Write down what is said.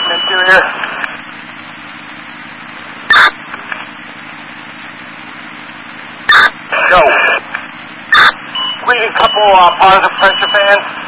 interior. Go. Squeeze a couple positive pressure fans.